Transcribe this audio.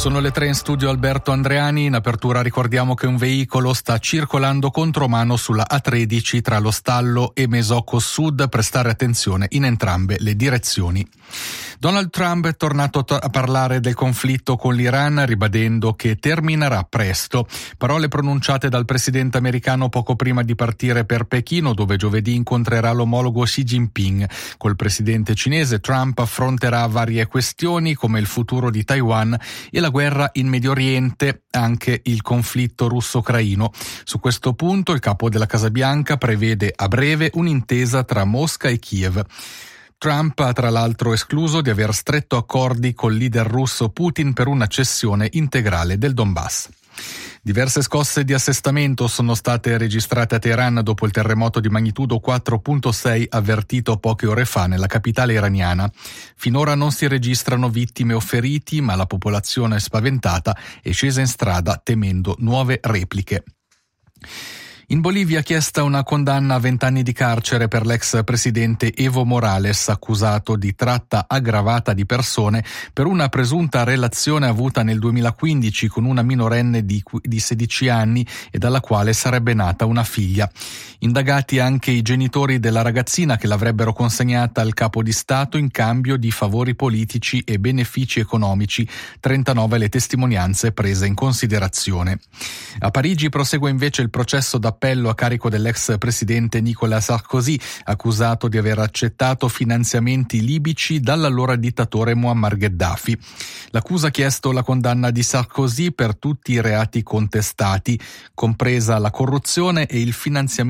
Sono le 3 in studio Alberto Andreani. In apertura ricordiamo che un veicolo sta circolando contromano sulla A13 tra lo Stallo e Mesocco Sud. Prestare attenzione in entrambe le direzioni. Donald Trump è tornato a parlare del conflitto con l'Iran, ribadendo che terminerà presto. Parole pronunciate dal presidente americano poco prima di partire per Pechino, dove giovedì incontrerà l'omologo Xi Jinping. Col presidente cinese Trump affronterà varie questioni come il futuro di Taiwan e la guerra in Medio Oriente, anche il conflitto russo-ucraino. Su questo punto il capo della Casa Bianca prevede a breve un'intesa tra Mosca e Kiev. Trump ha tra l'altro escluso di aver stretto accordi col leader russo Putin per una cessione integrale del Donbass. Diverse scosse di assestamento sono state registrate a Teheran dopo il terremoto di magnitudo 4.6 avvertito poche ore fa nella capitale iraniana. Finora non si registrano vittime o feriti, ma la popolazione spaventata è scesa in strada temendo nuove repliche. In Bolivia chiesta una condanna a 20 anni di carcere per l'ex presidente Evo Morales, accusato di tratta aggravata di persone per una presunta relazione avuta nel 2015 con una minorenne di 16 anni e dalla quale sarebbe nata una figlia. Indagati anche i genitori della ragazzina che l'avrebbero consegnata al capo di Stato in cambio di favori politici e benefici economici, 39 le testimonianze prese in considerazione. A Parigi prosegue invece il processo d'appello a carico dell'ex presidente Nicolas Sarkozy, accusato di aver accettato finanziamenti libici dall'allora dittatore Muammar Gheddafi. L'accusa ha chiesto la condanna di Sarkozy per tutti i reati contestati, compresa la corruzione e il finanziamento